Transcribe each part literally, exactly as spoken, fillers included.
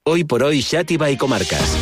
Hoy por hoy, Xàtiva i comarques.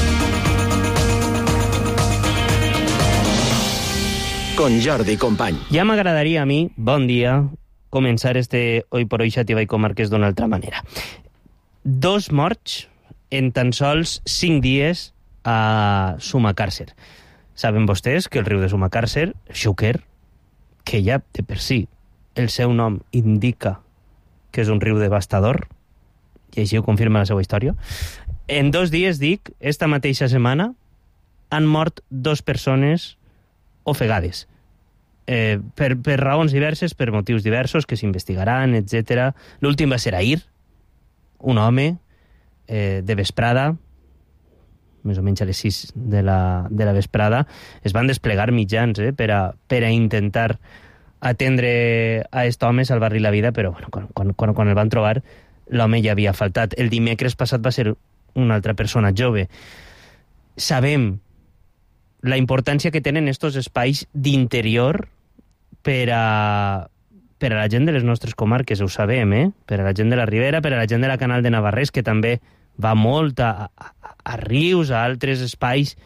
Con Jordi Company. Ja m'agradaria a mi, bon dia, començar este Hoy por hoy, Xàtiva i comarques d'una altra manera. Dos morts en tan sols cinc dies a Sumacàrcer. Saben vostès que el riu de Sumacàrcer, Xúquer, que ja de per si el seu nom indica que és un riu devastador, i així ho confirma la seva història, en dos dies, dic, esta mateixa setmana, han mort dos persones ofegades. Eh, per, per raons diverses, per motius diversos, que s'investigaran, etcètera. L'últim va ser ahir, un home eh, de vesprada, més o menys a les sis de la, de la vesprada, es van desplegar mitjans eh, per, a, per a intentar atendre a aquest home, salvar-li la vida, però bueno, quan, quan, quan, quan el van trobar, l'home ja havia faltat. El dimecres passat va ser una altra persona jove. Sabem la importància que tenen estos espais d'interior per a, per a la gent de les nostres comarques, ho sabem, eh? Per a la gent de la Ribera, per a la gent de la Canal de Navarrés, que també va molt a, a, a rius, a altres espais,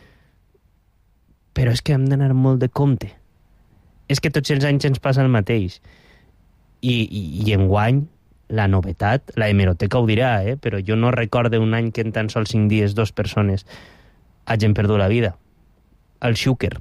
però és que hem d'anar molt de compte. És que tots els anys ens passa el mateix. I, i, i enguany, la novetat, la hemeroteca ho dirà, eh? Però jo no recordo un any que en tan sols cinc dies dos persones hagin perdut la vida. Al Xúquer.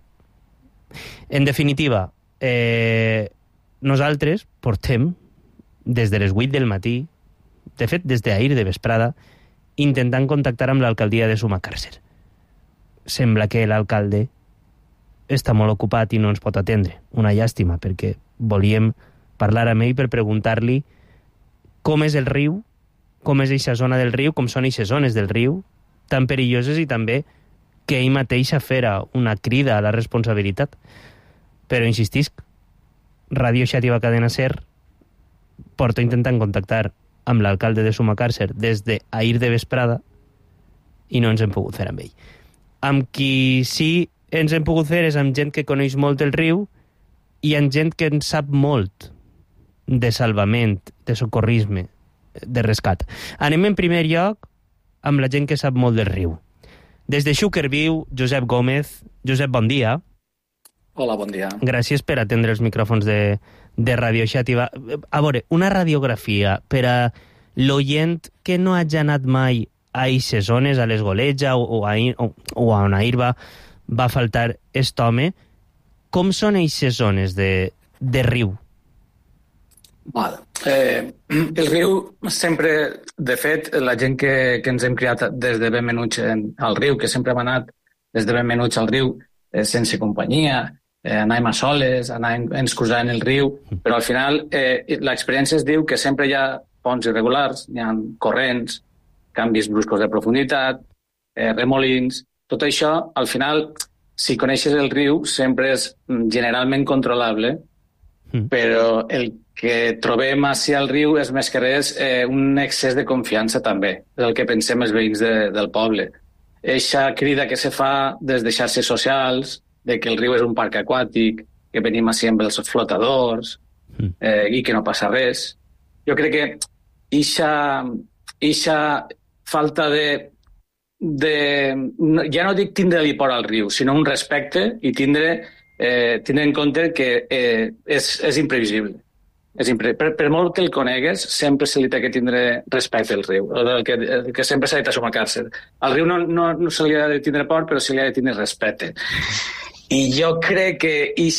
En definitiva, eh, nosaltres portem des de les vuit del matí, de fet, des d'ahir de vesprada, intentant contactar amb l'alcaldia de Sumacàrcer. Sembla que l'alcalde està molt ocupat i no ens pot atendre. Una llàstima, perquè volíem parlar amb ell per preguntar-li com és el riu, com és aquesta zona del riu, com són aquestes zones del riu, tan perilloses, i també que ell mateix fera una crida a la responsabilitat. Però insistisc, Ràdio Xàtiva Cadena Ser porta intentant contactar amb l'alcalde de Sumacàrcer des d'ahir de vesprada i no ens hem pogut fer amb ell. Amb qui sí ens hem pogut fer és amb gent que coneix molt el riu i amb gent que en sap molt de salvament, de socorrisme, de rescat. Anem en primer lloc amb la gent que sap molt del riu. Des de Xúquer viu Josep Gómez. Josep, bon dia. Hola, bon dia. Gràcies per atendre els micròfons de, de Ràdio Xàtiva. A veure, una radiografia per a l'oient que no hagi anat mai a aquestes zones, a l'Esgoleja o, o, a, o, o a on ahir va, va faltar aquest home. Com són aquestes zones de, de riu? Val. Eh, el riu sempre, de fet, la gent que, que ens hem criat des de ben menuts al riu, que sempre hem anat des de ben menuts al riu eh, sense companyia, eh, anàvem a soles, anàvem, ens cruzàvem el riu, però al final eh, l'experiència es diu que sempre hi ha ponts irregulars, hi ha corrents, canvis bruscos de profunditat, eh, remolins, tot això, al final, si coneixes el riu, sempre és generalment controlable, mm. però el que trobem així al riu és més que res eh, un excés de confiança també, és el que pensem els veïns de, del poble. Eixa crida que se fa des de xarxes socials, de que el riu és un parc aquàtic, que venim així amb els flotadors eh, i que no passa res. Jo crec que eixa, eixa falta de, de... ja no dic tindre-li por al riu, sinó un respecte i tindre, eh, tindre en compte que eh, és, és imprevisible. És impre... per, per molt que el conegues, sempre se li té que tindre respecte al riu, el que, el que sempre s'ha dit a Sumacàrcer. Al riu no, no, no se li ha de tindre por, però se li ha de tindre respecte. I jo crec que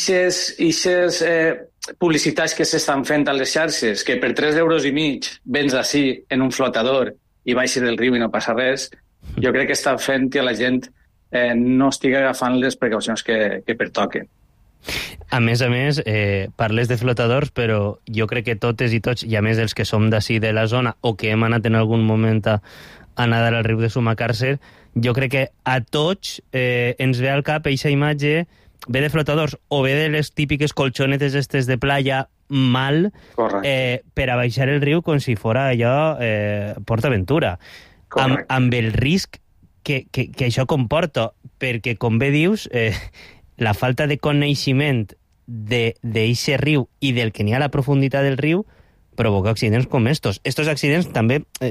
ixes eh, publicitats que s'estan fent a les xarxes, que per tres euros i mig vens així en un flotador i baixes del riu i no passa res, jo crec que estan fent que la gent eh, no estigui agafant les precaucions que, que pertoquen. A més a més, eh, parles de flotadors, però jo crec que totes i tots, i a més els que som d'ací de la zona o que hem anat en algun moment a, a nedar al riu de Sumacàrcer, jo crec que a tots eh, ens ve al cap eixa imatge, ve de flotadors o ve de les típiques colxonetes estes de playa mal eh, per a baixar el riu com si fora allò eh, PortAventura. Amb, amb el risc que, que, que això comporta, perquè, com bé dius, eh, la falta de coneixement d'eixe riu i del que n'hi ha a la profunditat del riu provoca accidents com estos. Estos accidents també, eh,